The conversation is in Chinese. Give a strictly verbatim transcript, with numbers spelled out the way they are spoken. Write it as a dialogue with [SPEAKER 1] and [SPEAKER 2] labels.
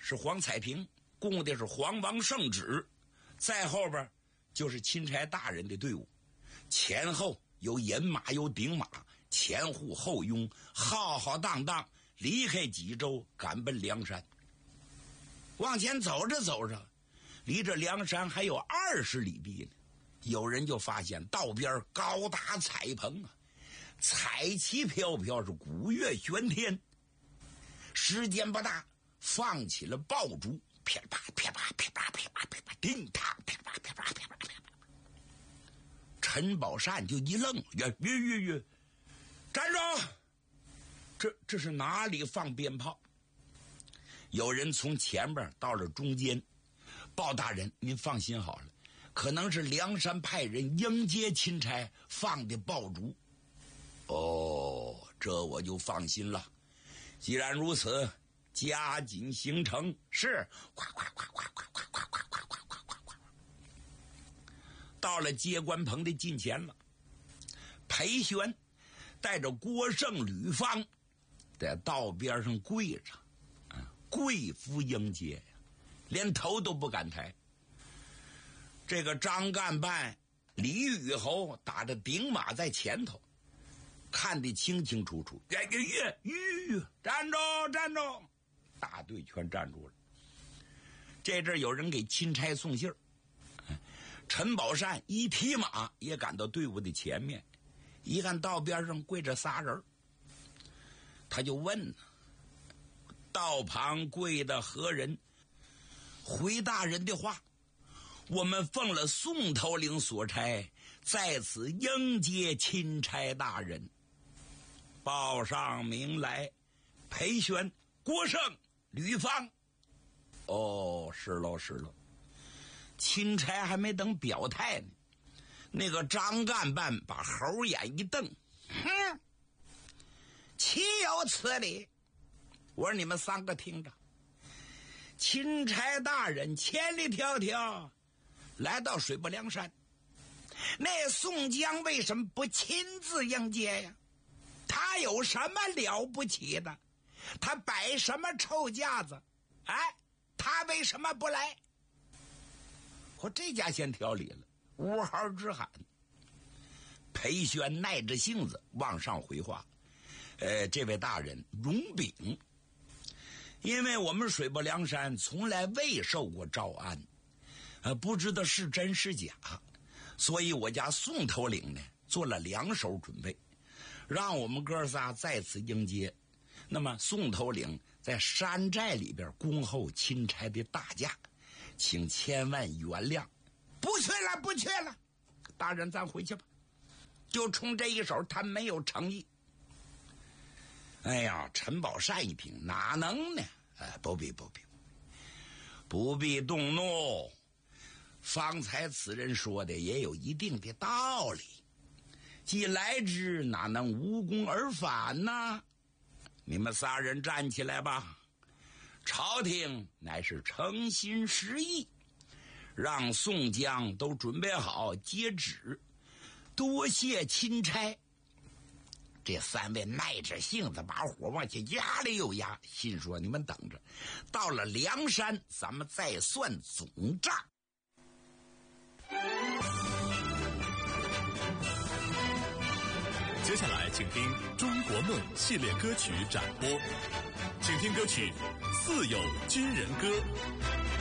[SPEAKER 1] 是皇彩屏，供的是皇王圣旨，在后边就是钦差大人的队伍，前后有引马有顶马，前呼后拥，浩浩荡荡离开济州，赶奔梁山。往前走着走着，离这梁山还有二十里地呢，有人就发现道边高大彩棚啊，彩旗飘飘，是鼓乐喧天。时间不大，放起了爆竹，噼里啪噼里啪噼里啪噼里啪噼里啪，叮当噼里啪噼里啪噼里啪噼里啪。陈宝善就一愣，呀呀呀呀！站住！这这是哪里放鞭炮？有人从前边到了中间，鲍大人，您放心好了，可能是梁山派人迎接钦差放的爆竹。哦，这我就放心了。既然如此，加紧行程。是，呱呱呱呱呱呱呱呱呱呱呱呱呱。到了接官棚的近前了，裴玄带着郭盛、吕方在道边上跪着，跪服迎接呀，连头都不敢抬。这个张干办、李宇侯打着顶马在前头，看得清清楚楚。呀呀呀！吁，站住，站住！大队全站住了。这阵有人给钦差送信儿，陈宝善一匹马也赶到队伍的前面，一看道边上跪着仨人，他就问呢：道旁跪的何人？回大人的话，我们奉了宋头领所差，在此迎接钦差大人。报上名来，裴玄、郭盛、吕方。哦，是喽是喽。钦差还没等表态呢，那个张干办把猴眼一瞪，哼，岂有此理！我说你们三个听着，钦差大人千里迢迢来到水泊梁山，那宋江为什么不亲自迎接呀？他有什么了不起的？他摆什么臭架子？哎，他为什么不来？我这家先挑理了，呜嚎直喊。裴玄耐着性子往上回话：呃，这位大人容禀，因为我们水泊梁山从来未受过诏安，呃，不知道是真是假，所以我家宋头领呢做了两手准备，让我们哥仨在此迎接。那么宋头领在山寨里边恭候钦差的大驾，请千万原谅。不去了，不去了，大人咱回去吧。就冲这一手，他没有诚意。哎呀，陈宝善一听，哪能呢？哎，不必不必不必动怒，方才此人说的也有一定的道理，既来之，哪能无功而返呢？你们仨人站起来吧。朝廷乃是诚心实意，让宋江都准备好接旨，多谢钦差。这三位耐着性子把火往前压了又压，心说你们等着，到了梁山咱们再算总账。
[SPEAKER 2] 接下来请听《中国梦》系列歌曲展播，请听歌曲《似有军人歌》。